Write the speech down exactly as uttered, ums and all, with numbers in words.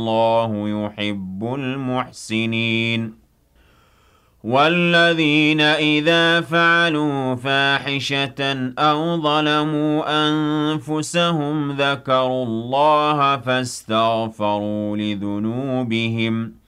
والله يحب المحسنين والذين إذا فعلوا فاحشة أو ظلموا أنفسهم ذكروا الله فاستغفروا لذنوبهم